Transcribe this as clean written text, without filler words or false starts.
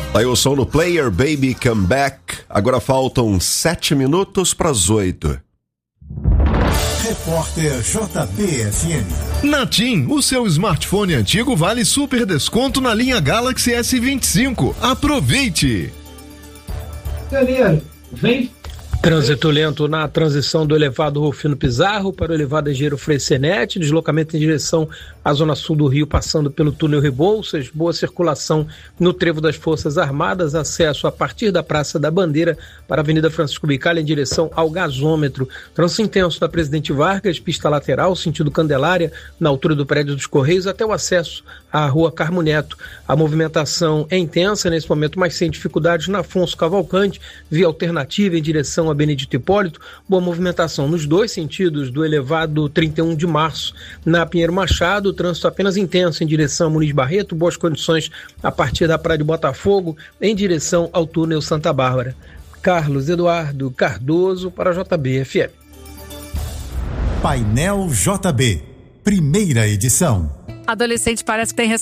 Aí o som do Player Baby Come Back. Agora faltam 7 minutos para as 8. Repórter JB-FM. Na TIM, o seu smartphone antigo vale super desconto na linha Galaxy S25. Aproveite! Janeiro, vem. Trânsito lento na transição do elevado Rufino Pizarro para o elevado Engenheiro Freixenet, deslocamento em direção à zona sul do Rio, passando pelo túnel Rebouças, boa circulação no trevo das Forças Armadas, acesso a partir da Praça da Bandeira para a Avenida Francisco Bicalha em direção ao gasômetro. Trânsito intenso da Presidente Vargas, pista lateral, sentido Candelária, na altura do prédio dos Correios, até o acesso à Rua Carmo Neto. A movimentação é intensa nesse momento, mas sem dificuldades na Afonso Cavalcante, via alternativa em direção a Benedito Hipólito, boa movimentação nos dois sentidos do elevado 31 de março. Na Pinheiro Machado, o trânsito apenas intenso em direção a Muniz Barreto, boas condições a partir da Praia de Botafogo, em direção ao túnel Santa Bárbara. Carlos Eduardo Cardoso para a JB-FM. Painel JB, primeira edição. Adolescente parece que tem